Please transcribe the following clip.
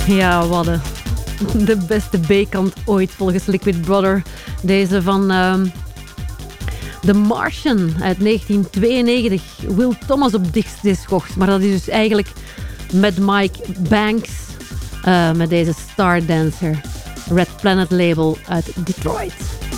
Ja, wadden. De beste B-kant ooit volgens Liquid Brother. Deze van The Martian uit 1992. Will Thomas op discogs. Maar dat is dus eigenlijk met Mike Banks. Met deze Star Dancer. Red Planet label uit Detroit.